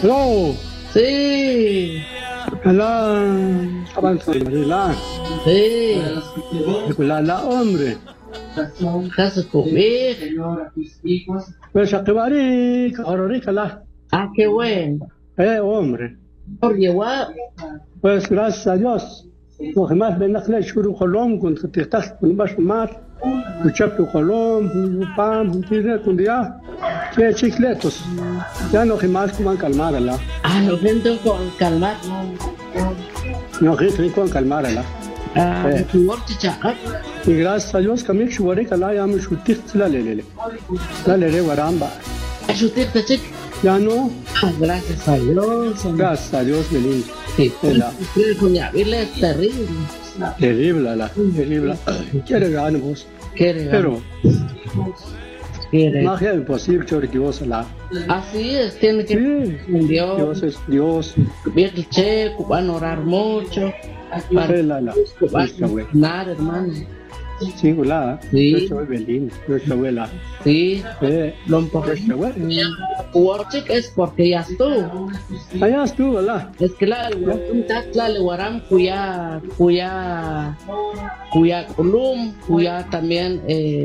Hello. Sí, Hola. Avanzar. sí, La hombre. casa cubrir. Pues a que bari, ahora la. Ah, qué bueno. Hombre. Por llevar. Pues gracias a Dios. Lo que más ven a shuru kolom con que te estás con más mar. Escuchar tu kolom, pam, tira con día. Que chicletos. Ya no que más como calmar la. Ah, no siento con calmar. No que con calmar la. Ah, tu orte chaca. Y gracias a Dios que me shuri kala ya me shutir la lele. La lele waramba. Ayúdate, chica. Ya no. Ah, gracias a Dios. Gracias a Dios, Belín. Sí, La con es terrible. terrible, la terrible. Quiere ganar vos. Quiere, Pero, quiere. más es imposible que Dios la. Así es, tiene que Sí, con Dios. Dios es Dios. Bien el checo, van a orar mucho. Para La. nada, hermano. Sí, la. Sí. Yo soy Belín. Yo soy la. Sí, lo Yo importante soy. es porque ya estuvo. Allá estuvo, la. Es que la le guaram cuya culum, cuya también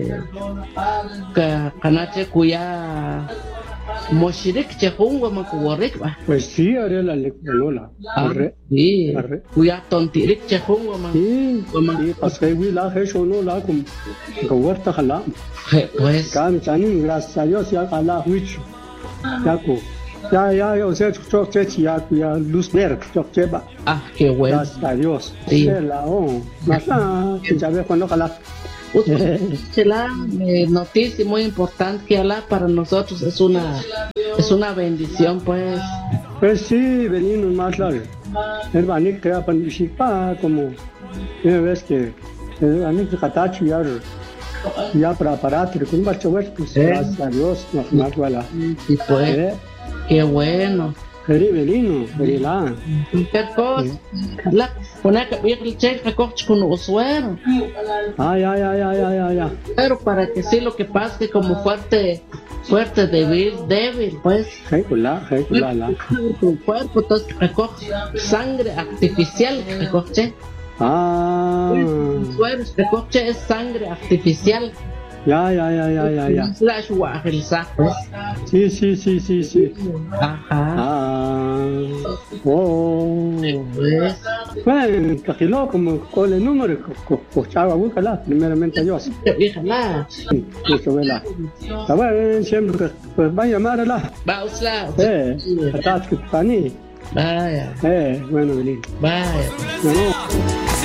canache cuya moshirik chehungo makuwarik ba. Pues sí, haré la lectura. Sí, Arre. cuya tontirik chehungo ma. Sí, pasé la hecho no la con huerta jala. Pues Cam chanin gracias a Dios ya jala huicho. Ya, o sea, ya luz verde, cheba. ah, qué bueno. Gracias a Dios. Sí. La más ya ves cuando jala. La noticia muy importante que Alá para nosotros es una bendición, pues. Pues sí, venimos más largo. El banik crea pandishipa como una vez que el banik de Katachi ya para aparato con bacho pues gracias a Dios más vale. Y pues, qué bueno. Velino, velila. ¿Qué cosa? La una que viene el cheque recoge con usuario. Ya. Pero para que sí, lo que pasa es que como fuerte, débil, pues. Hey, la. Tu cuerpo, entonces recoge sangre artificial, recoge. Suero, recoge es sangre artificial. Ya. Slash guajelsa, pues. Sí. Ajá. Pues. Bueno, cajiló como con el número, cochaba, búscala, primeramente Dios. Híjala. Eso vela. Está bueno, siempre, pues va a llamarla. Bausla. Atrás que está ni. Vaya. Bueno, Belín. Vaya. No.